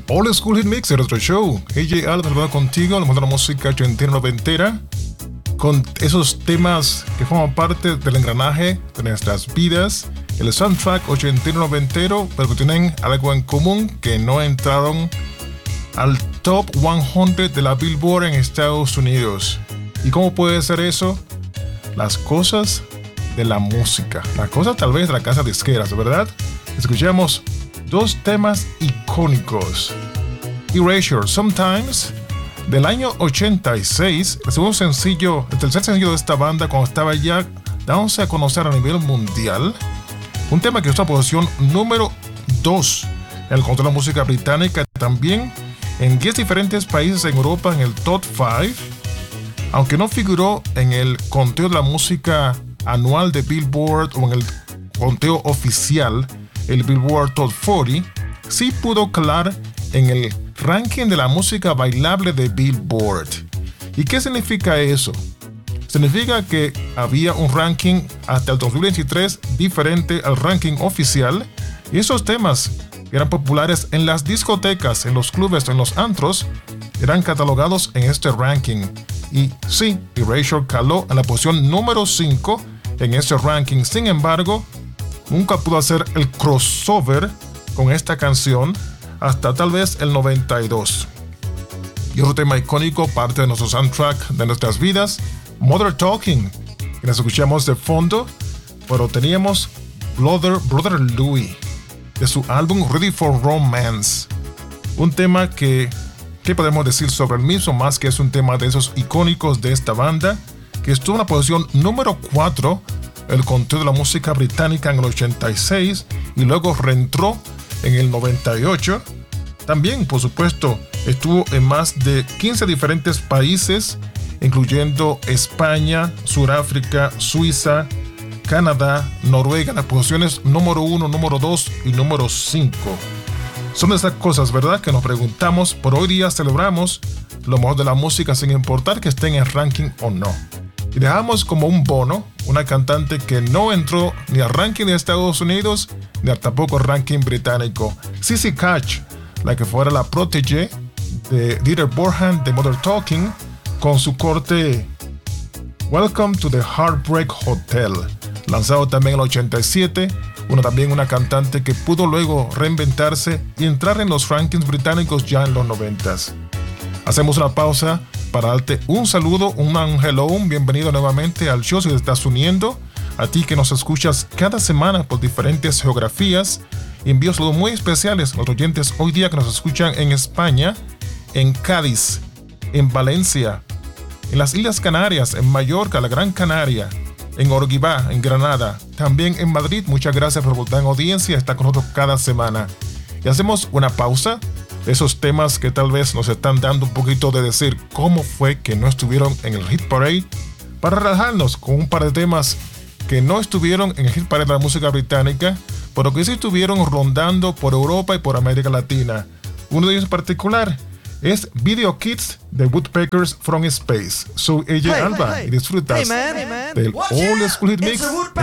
Old School Hit Mix, el otro show. AJ Alba contigo, lo mejor de la música ochentera noventera, con esos temas que forman parte del engranaje de nuestras vidas, el soundtrack ochentero noventero, pero que tienen algo en común, que no entraron al top 100 de la Billboard en Estados Unidos. ¿Y cómo puede ser eso? Las cosas de la música, las cosas tal vez de la casa disqueras, ¿verdad? Escuchamos dos temas icónicos. Erasure, Sometimes, del año 86, el segundo sencillo, el tercer sencillo de esta banda cuando estaba ya dándose a conocer a nivel mundial. Un tema que está en posición número 2 en el conteo de la música británica, también en 10 diferentes países en Europa en el top 5, aunque no figuró en el conteo de la música anual de Billboard o en el conteo oficial, el Billboard Top 40, sí pudo calar en el ranking de la música bailable de Billboard. ¿Y qué significa eso? Significa que había un ranking hasta el 2023 diferente al ranking oficial, y esos temas que eran populares en las discotecas, en los clubes, en los antros, eran catalogados en este ranking. Y sí, Erasure caló en la posición número 5 en este ranking. Sin embargo, nunca pudo hacer el crossover con esta canción hasta tal vez el 92. Y otro tema icónico, parte de nuestro soundtrack de nuestras vidas, Mother Talking, que nos escuchamos de fondo, pero teníamos Brother Louie, de su álbum Ready for Romance. Un tema que, ¿qué podemos decir sobre el mismo? Más que es un tema de esos icónicos de esta banda, que estuvo en la posición número 4, el conteo de la música británica en el 86, y luego reentró en el 98. También, por supuesto, estuvo en más de 15 diferentes países, incluyendo España, Sudáfrica, Suiza, Canadá, Noruega, en las posiciones número 1, número 2 y número 5. Son esas cosas, ¿verdad?, que nos preguntamos. Por hoy día celebramos lo mejor de la música sin importar que esté en el ranking o no. Y dejamos como un bono una cantante que no entró ni al ranking de Estados Unidos ni tampoco al ranking británico. Sissy Catch, la que fuera la protégé de Dieter Bohlen de Mother Talking, con su corte Welcome to the Heartbreak Hotel, lanzado también en el 87. También una cantante que pudo luego reinventarse y entrar en los rankings británicos ya en los 90s. Hacemos una pausa para darte un saludo, un hello, un bienvenido nuevamente al show si te estás uniendo. A ti que nos escuchas cada semana por diferentes geografías, envío saludos muy especiales a los oyentes hoy día que nos escuchan en España, en Cádiz, en Valencia, en las Islas Canarias, en Mallorca, la Gran Canaria, en Orguibá, en Granada, también en Madrid. Muchas gracias por votar en audiencia, está con nosotros cada semana. Y hacemos una pausa de esos temas que tal vez nos están dando un poquito de decir cómo fue que no estuvieron en el Hit Parade, para relajarnos con un par de temas que no estuvieron en el Hit Parade de la música británica, pero que sí estuvieron rondando por Europa y por América Latina. Uno de ellos en particular es Video Kids de Woodpeckers from Space. Soy AJ Alba y disfrutas del Old School Hit Mix.